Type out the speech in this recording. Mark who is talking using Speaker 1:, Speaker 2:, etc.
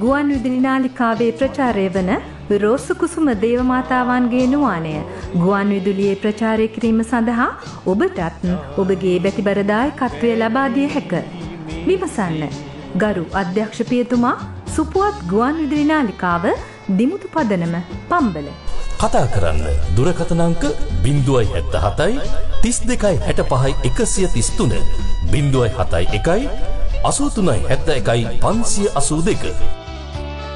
Speaker 1: ගුවන් විදුලි නාලිකාවේ ප්‍රචාරය වන රෝසු කුසුම දේවමාතාවන්ගේ නුවානය ගුවන් විදුලියේ ප්‍රචාරය කිරීම සඳහා ඔබටත් ඔබගේ බැතිබර දායකත්වය ලබා දිය හැක. විමසන්න. ගරු අධ්‍යක්ෂ පියතුමා, සුපුවත් ගුවන් විදුලි නාලිකාව, දිමුතු පදනම, පම්බල.
Speaker 2: කතා කරන්න දුරකථන අංක 077 32 65 133 071 83 71 582